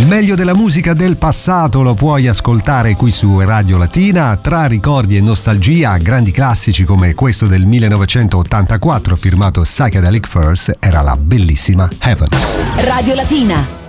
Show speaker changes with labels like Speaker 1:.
Speaker 1: meglio della musica del passato lo puoi ascoltare qui su Radio Latina, tra ricordi e nostalgia. Grandi classici come questo del 1984 firmato Psychedelic Furs era la bellissima Heaven.
Speaker 2: Radio Latina.